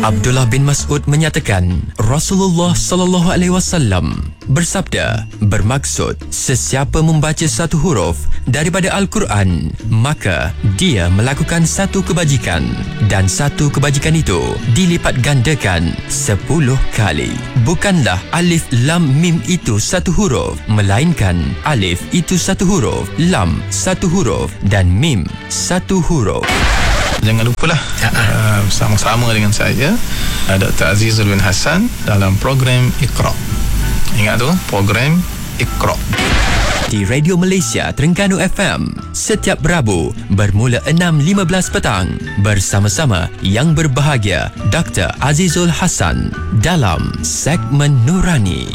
Abdullah bin Mas'ud menyatakan Rasulullah sallallahu alaihi wasallam bersabda, bermaksud sesiapa membaca satu huruf daripada Al-Quran, maka dia melakukan satu kebajikan dan satu kebajikan itu dilipat gandakan 10 kali. Bukanlah alif lam mim itu satu huruf, melainkan alif itu satu huruf, lam satu huruf dan mim satu huruf. Jangan lupalah bersama-sama dengan saya Dr. Azizul bin Hassan dalam program Iqra. Ingat tu, program Iqra di Radio Malaysia Terengganu FM setiap Rabu bermula 6.15 petang bersama-sama yang berbahagia Dr. Azizul Hassan dalam segmen Nurani.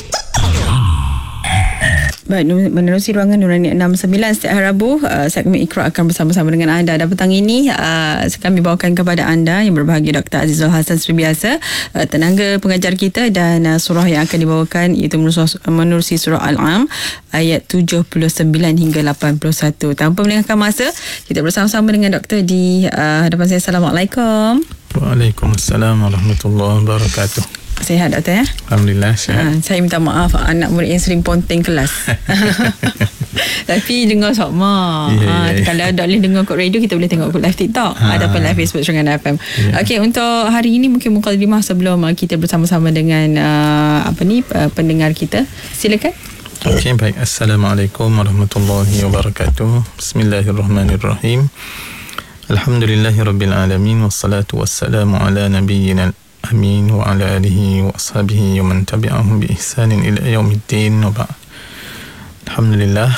Baik, menerusi ruangan Nurani 69 setiap hari Rabu, segmen Iqra akan bersama-sama dengan anda. Dan petang ini kami bawakan kepada anda yang berbahagia Dr. Azizul Hassan seperti biasa, tenaga pengajar kita, dan surah yang akan dibawakan iaitu menerusi surah Al-Am ayat 79 hingga 81. Tanpa melengahkan masa, kita bersama-sama dengan doktor di hadapan saya. Assalamualaikum. Waalaikumsalam warahmatullahi wabarakatuh. Sihat doktor ya? Alhamdulillah sihat. Saya minta maaf anak murid yang sering ponteng kelas. Tapi dengar sama. Kalau tak boleh dengar kat radio, kita boleh tengok kat live TikTok ataupun live Facebook Terengganu FM. Okey, untuk hari ini mungkin mukadimah sebelum kita bersama-sama dengan pendengar kita. Silakan. Okey, baik. Assalamualaikum warahmatullahi wabarakatuh. Bismillahirrahmanirrahim. Alhamdulillahirabbil alamin wassalatu wassalamu ala nabiyyina amin wa ala alihi wa ashabihi wa man tabi'ahum bi ihsanin ila yaumiddin wa ba'd. Alhamdulillah,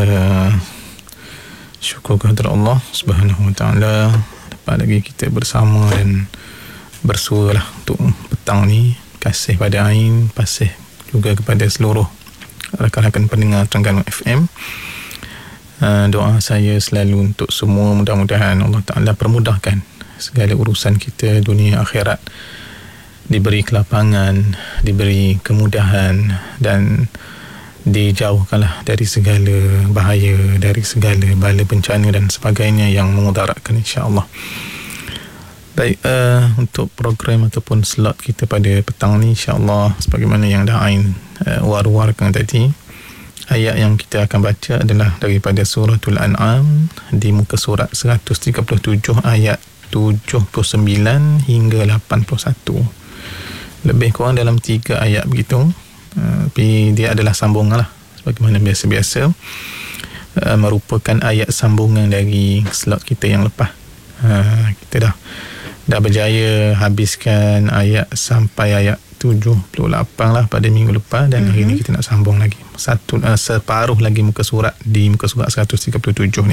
syukur kepada Allah Subhanahu wa taala dapat lagi kita bersama dan bersuara untuk petang ni. Kasih pada Ain, kasih juga kepada seluruh rakan-rakan pendengar Terengganu FM. Doa saya selalu untuk semua, mudah-mudahan Allah Ta'ala permudahkan segala urusan kita dunia akhirat, diberi kelapangan, diberi kemudahan, dan dijauhkanlah dari segala bahaya, dari segala bala bencana dan sebagainya yang memudaratkan, insya-Allah. Baik, untuk program ataupun slot kita pada petang ni, insya-Allah sebagaimana yang dah Ain war-warkan tadi, ayat yang kita akan baca adalah daripada suratul An'am di muka surat 137 ayat 79 hingga 81. Lebih kurang dalam 3 ayat begitu, tapi dia adalah sambungan lah, sebagaimana biasa-biasa, merupakan ayat sambungan dari slot kita yang lepas. Kita dah berjaya habiskan ayat sampai ayat 78 lah pada minggu lepas, dan hari ni kita nak sambung lagi separuh lagi muka surat di muka surat 137 ni.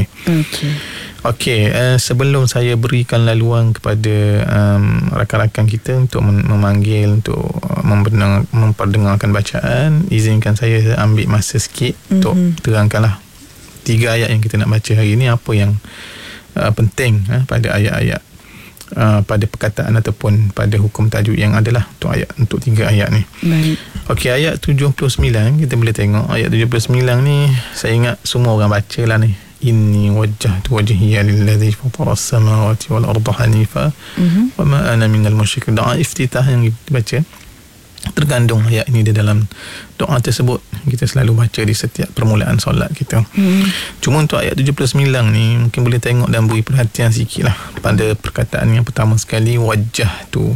Okey, sebelum saya berikan laluan kepada rakan-rakan kita untuk memanggil untuk memperdengarkan bacaan, izinkan saya ambil masa sikit untuk terangkanlah 3 ayat yang kita nak baca hari ni, apa yang penting pada ayat-ayat, pada perkataan ataupun pada hukum tajuk yang adalah untuk 3 ayat ni. Baik. Okey, ayat 79 kita boleh tengok. Ayat 79 ni saya ingat semua orang baca lah ni. Inni wajjahtu wajhiya lillazi fatara as-samawati wal arda hanifa wa ma ana minal musyrikin. Doa iftitah yang kita baca terkandung ayat ini di dalam doa tersebut. Kita selalu baca di setiap permulaan solat kita. Cuma untuk ayat 79 ni mungkin boleh tengok dan beri perhatian sikit lah pada perkataan yang pertama sekali, wajah tu.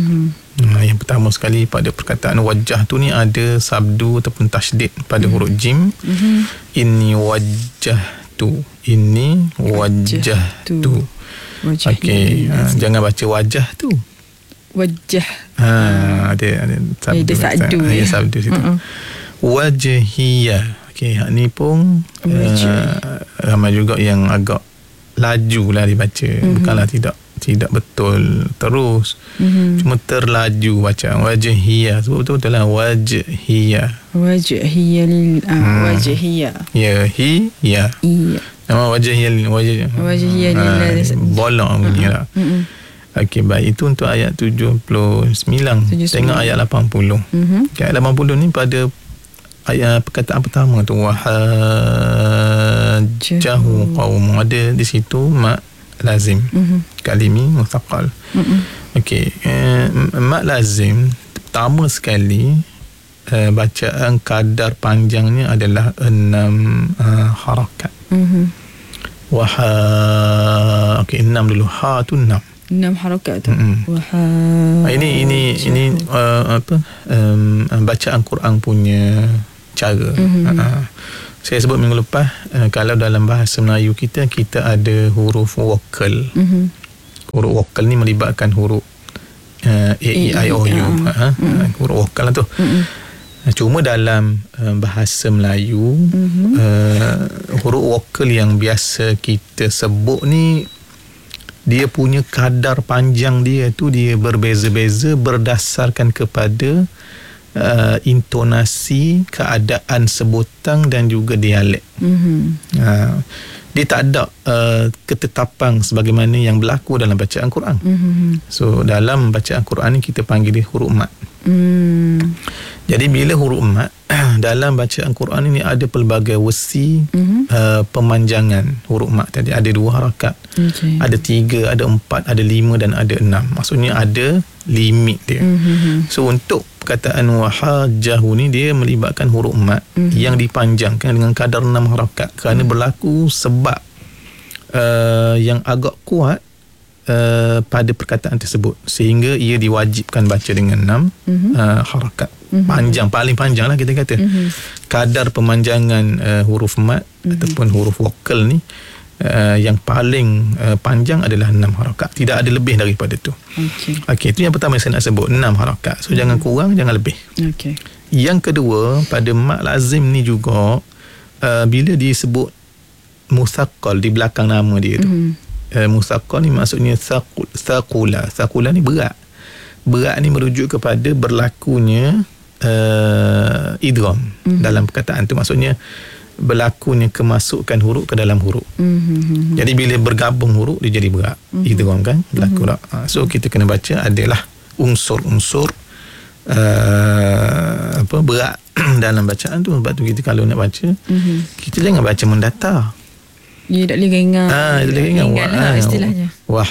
Yang pertama sekali pada perkataan wajah tu ni ada sabdu ataupun tasydid pada huruf jim. Inni wajah tu, inni wajah tu. Okey, jangan baca wajah tu, wajah. Ada sabdu. Ada sabdu situ. Wajhiyah. Okey, hak ni pun ramai juga yang agak laju lah dibaca. Bukanlah tidak betul terus, cuma terlaju baca wajhiyah. Sebab betul-betul lah wajhiyah. Wajhiyah wajhiyah. Ya, iya. Nama wajhiyah bolak bunyilah. Okey, baik, itu untuk ayat 79. Tengok ayat 80. Ayat 80 ni pada ayat perkataan pertama tu, wahajjahu qaum, ada di situ lazim. Kalimi muthaqqal. Okey, mad lazim pertama sekali bacaan kadar panjangnya adalah 6 harakat. Okey, 6 dulu. Ha tu 6. 6 harakat tu. Ini bacaan Quran punya cara. Saya sebut minggu lepas, kalau dalam bahasa Melayu kita ada huruf vokal. Huruf vokal ni melibatkan huruf A, E, I, O, U. Huruf vokal lah tu. Cuma dalam bahasa Melayu, huruf vokal yang biasa kita sebut ni, dia punya kadar panjang dia tu dia berbeza-beza berdasarkan kepada intonasi, keadaan sebutan dan juga dialek. Dia tak ada ketetapan sebagaimana yang berlaku dalam bacaan Quran. So dalam bacaan Quran ni kita panggil dia huruf mat. Jadi bila huruf mat dalam bacaan Quran ini ada pelbagai versi pemanjangan huruf mat tadi. Ada 2 harakat, ada 3, ada 4, ada 5 dan ada 6. Maksudnya ada limit dia. So untuk perkataan wahajahu ni dia melibatkan huruf mat yang dipanjangkan dengan kadar 6 harakat kerana berlaku sebab yang agak kuat pada perkataan tersebut sehingga ia diwajibkan baca dengan 6 harakat. Panjang, paling panjang lah kita kata. Kadar pemanjangan huruf mat ataupun huruf vokal ni yang paling panjang adalah 6 harakat. Tidak ada lebih daripada tu. Okey, itu yang pertama yang saya nak sebut, 6 harakat. So jangan kurang, jangan lebih. Yang kedua, pada mat lazim ni juga bila disebut musaqqal di belakang nama dia tu. Musaqqal ni maksudnya thaqula. Thaqula ni berat. Berat ni merujuk kepada berlakunya idgham dalam perkataan tu. Maksudnya berlakunya kemasukan huruf ke dalam huruf. Jadi bila bergabung huruf dia jadi berat. Idgham kan berlaku tak. So kita kena baca adalah unsur-unsur berat dalam bacaan tu. Sebab tu kita kalau nak baca kita jangan baca mendatar. Dia tak boleh gengar. Gengar lah istilahnya.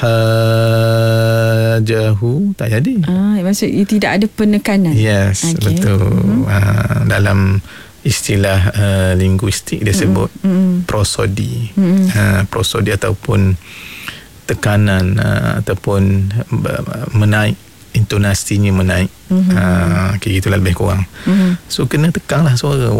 Wahajahu tak jadi. Maksud tidak ada penekanan. Yes, betul. Dalam istilah linguistik dia sebut prosodi. Prosodi ataupun tekanan ataupun menaik, intonasinya menaik. Kayak gitulah lebih kurang. So kena tekanlah suara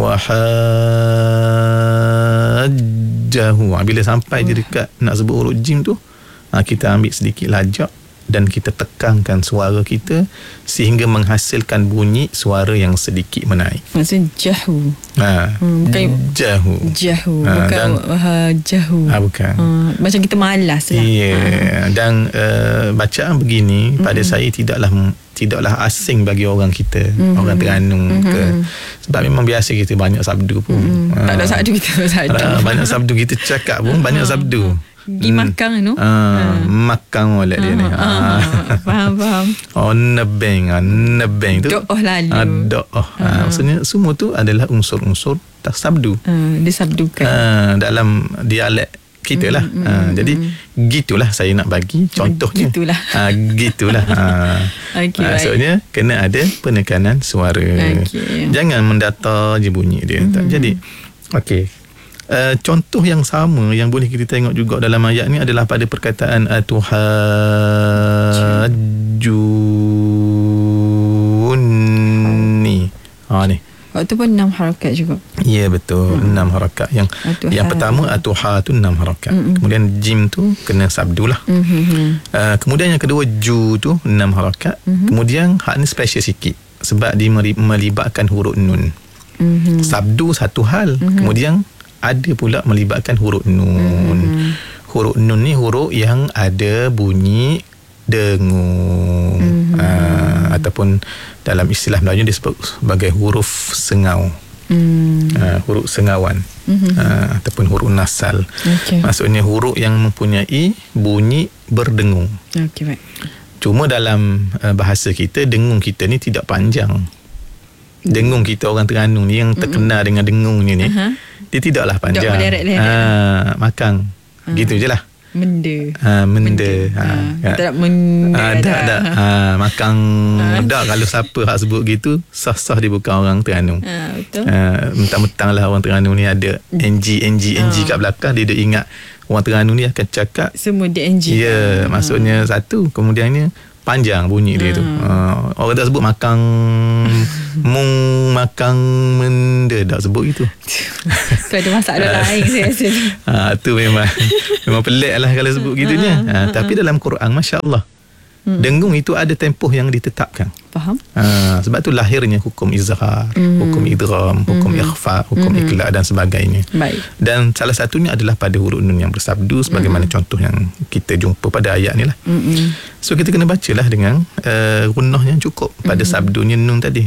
wahajahu. Bila sampai je dekat nak sebut huruf jim tu, kita ambil sedikit lajak dan kita tekankan suara kita sehingga menghasilkan bunyi suara yang sedikit menaik. Maksudnya jahu. Bukan jahu. Bukan wahajahu. Bukan. Macam kita malas lah. Dan bacaan begini pada saya tidaklah asing bagi orang kita, orang Terengganu ke. Sebab memang biasa kita banyak sabdu pun. Tak ada sabdu kita banyak sabdu kita cakap pun banyak sabdu. Gi makang tu. Makang oleh dia ni. Faham. Nebeng tu. Do'oh lalu. Maksudnya semua tu adalah unsur-unsur sabdu. Disabdukan. Dalam dialek kita lah. Jadi gitulah saya nak bagi contohnya. Gitulah. Maksudnya kena ada penekanan suara. Jangan mendatar je bunyi dia. Jadi contoh yang sama yang boleh kita tengok juga dalam ayat ni adalah pada perkataan atuhajjuni. Ni. Waktu pun 6 harakat juga. Ya, betul. 6 harakat. Yang pertama atuha tu 6 harakat. Kemudian jim tu kena sabdu lah. Kemudian yang kedua ju tu 6 harakat. Kemudian hak ni special sikit sebab dia melibatkan huruf nun. Sabdu satu hal. Kemudian ada pula melibatkan huruf nun. Huruf nun ni huruf yang ada bunyi dengung. Ataupun dalam istilah Melayu disebut sebagai huruf sengau. Huruf sengawan. Ataupun huruf nasal. Maksudnya huruf yang mempunyai bunyi berdengung. Baik. Cuma dalam bahasa kita, dengung kita ni tidak panjang. Dengung kita orang Terengganu ni yang terkenal dengan dengungnya ni, dia tidaklah panjang. Makang. Gitu je lah. Menda. Kita nak menda Tak. Makan dak kalau siapa hak sebut gitu, sah-sah dia bukan orang Terengganu. Betul. Mentang-mentang lah orang Terengganu ni ada NG kat belakang, dia ingat orang Terengganu ni akan cakap semua DNG. Ya, maksudnya satu, kemudiannya panjang bunyi dia tu. Orang tak sebut makan makan menda, tak sebut gitu. Tu ada masalah lain saya rasa. Tu memang pelik lah kalau sebut gitunya. Tapi dalam Quran, Masya-Allah, dengung itu ada tempoh yang ditetapkan. Faham? Sebab tu lahirnya hukum izhar, hukum idgham, hukum ikhfa, hukum iqla' dan sebagainya. Baik. Dan salah satunya adalah pada huruf nun yang bersabdu, sebagaimana contoh yang kita jumpa pada ayat ni lah. So kita kena bacalah dengan gunnah yang cukup pada sabdunya nun tadi.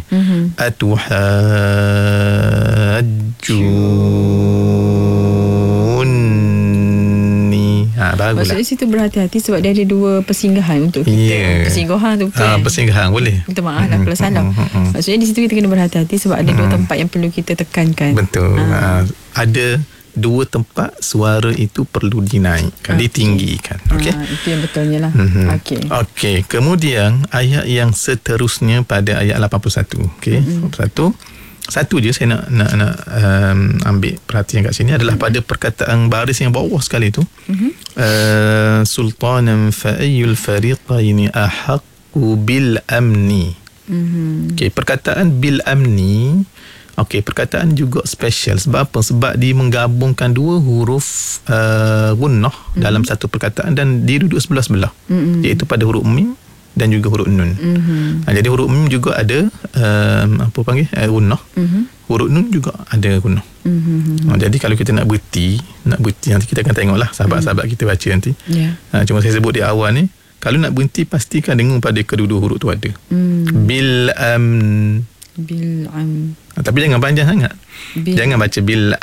Barulah. Maksudnya situ berhati-hati sebab dia ada dua persinggahan untuk kita. Persinggahan tu betul. Persinggahan boleh. Minta maaf lah kalau salah. Maksudnya di situ kita kena berhati-hati sebab ada dua tempat yang perlu kita tekankan. Betul. Ada dua tempat suara itu perlu dinaikkan, ditinggikan. Okey. Itu yang betulnya lah. Okey. Kemudian ayat yang seterusnya pada ayat 81. Okey. 81. Satu je saya nak ambil perhatian kat sini adalah pada perkataan baris yang bawah sekali tu. Sultanan fa ayyul fariqaini ahaqqu bil amni. Okey, perkataan bil amni, okey, perkataan juga special. Sebab apa? Sebab dia menggabungkan dua huruf gunnah dalam satu perkataan dan dia duduk sebelah-sebelah. Iaitu pada huruf mim dan juga huruf nun. Jadi huruf mim juga ada gunnah. Huruf nun juga ada gunnah. Jadi kalau kita nak berhenti nanti kita akan tengoklah sahabat-sahabat kita baca nanti. Cuma saya sebut di awal ni, kalau nak berhenti pastikan dengung pada kedua-dua huruf tu ada. Bil tapi jangan panjang sangat. Jangan baca bil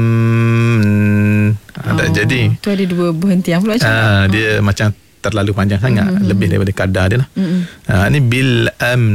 tak jadi. Tu ada dua berhenti yang pula macam dia macam terlalu panjang sangat, lebih daripada kadar dia lah. Ni bil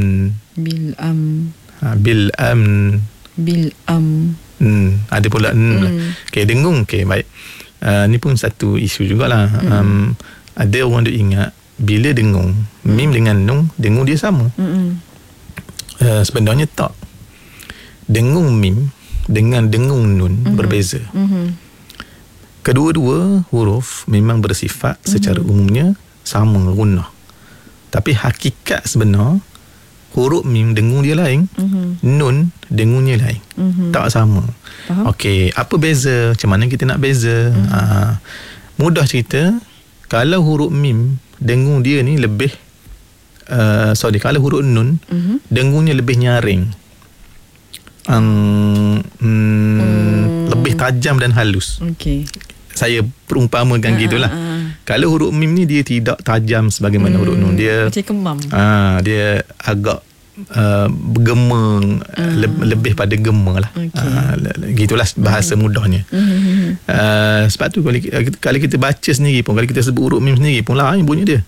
ada pula okey, dengung. Okey, baik. Ni pun satu isu jugalah. Ada orang duk ingat bila dengung mim dengan nun, dengung dia sama. Sebenarnya tak. Dengung mim dengan dengung nun berbeza. Kedua-dua huruf memang bersifat secara umumnya sama gunnah. Tapi hakikat sebenar, huruf mim dengung dia lain, nun dengungnya lain. Tak sama. Okey, apa beza? Macam mana kita nak beza? Mudah cerita, kalau huruf mim dengung dia ni lebih kalau huruf nun dengungnya lebih nyaring. Lebih tajam dan halus. Okey. Saya perumpamakan gitulah. Kalau huruf mim ni dia tidak tajam sebagaimana huruf nun. Dia macam kemam. Dia agak bergema, lebih pada gema lah. Gitulah bahasa mudahnya. Sebab tu kalau kita baca sendiri pun, kalau kita sebut huruf mim sendiri pun lain bunyi dia.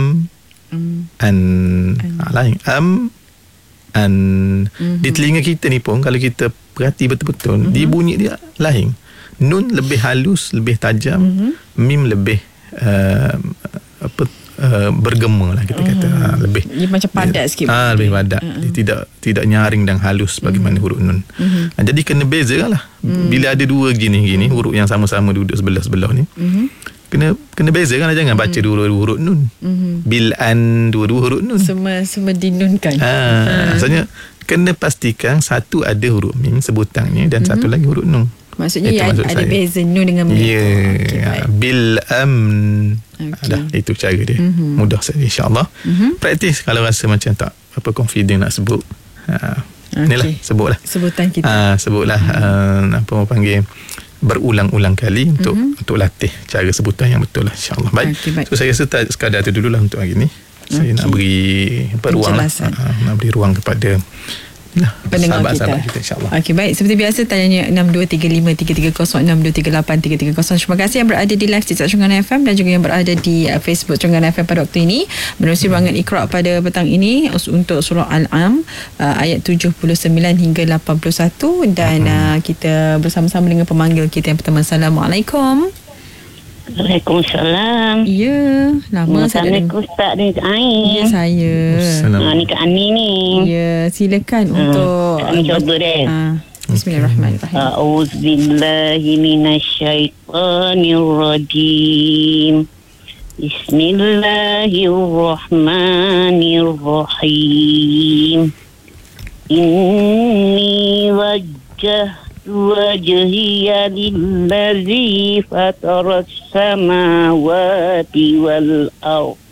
Lain. Di telinga kita ni pun kalau kita perhati betul-betul, dia bunyi dia lain. Nun lebih halus, lebih tajam, mim lebih bergema lah kita kata. Lebih dia macam padat sikit. Lebih padat. Dia tidak nyaring dan halus bagaimana huruf nun. Jadi kena beza lah. Bila ada dua gini huruf yang sama-sama duduk sebelah-sebelah ni, kena beza kan, jangan baca dua-dua huruf nun. Bil-an, dua-dua huruf nun. Semua dinunkan. Maksudnya kena pastikan satu ada huruf mim sebutannya dan satu lagi huruf nun. Maksudnya ada beza nun dengan mim. Bil-am. Itu cara dia. Mudah saja, insyaAllah. Praktis kalau rasa macam tak confident nak sebut. Inilah, sebutlah. Sebutan kita. Sebutlah apa orang panggil, berulang-ulang kali untuk latih cara sebutan yang betul lah, insyaAllah. Baik. So saya rasa sekadar tu dululah untuk hari ni. Saya nak beri ruang nak beri ruang kepada sahabat-sahabat kita, insyaAllah. Okey, baik. Seperti biasa, tanyanya 62353303, 623833. Terima kasih yang berada di live di Terengganu FM dan juga yang berada di Facebook Terengganu FM pada waktu ini menerusi ruangan Iqra' pada petang ini untuk surah Al-Am ayat 79 hingga 81 dan kita bersama-sama dengan pemanggil kita yang pertama. Assalamualaikum. Waalaikumsalam. Ya, lama saya tak dengar. Assalamualaikum Ustaz dan Ain. Ya, saya. Ni Kak Ani ni. Ya, silakan untuk Kak Ani coba deh. Bismillahirrahmanirrahim. A'udzubillahi minasyaitanirrajim. Bismillahirrahmanirrahim. Inni wajhiya lillazi fataras samawati wal ardh